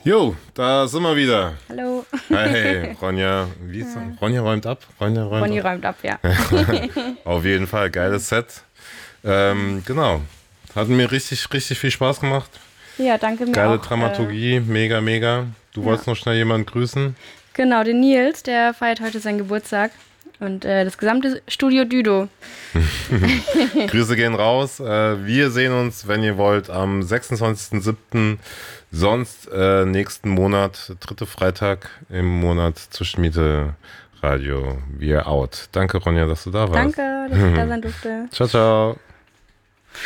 Jo, da sind wir wieder. Hallo. Hey, Ronja, wie ist das? Ronja räumt ab? Ronny räumt ab, ja. Auf jeden Fall, geiles Set. Genau, hat mir richtig viel Spaß gemacht. Ja, danke mir Geile auch. Dramaturgie, mega. Du wolltest noch schnell jemanden grüßen? Genau, den Nils, der feiert heute seinen Geburtstag. Und das gesamte Studio Düdo. Grüße gehen raus. Wir sehen uns, wenn ihr wollt, am 26.07. Sonst nächsten Monat, dritte Freitag im Monat zur Schmiede Radio. Wir out. Danke, Ronja, dass du da warst. Danke, dass ich da sein durfte. Ciao.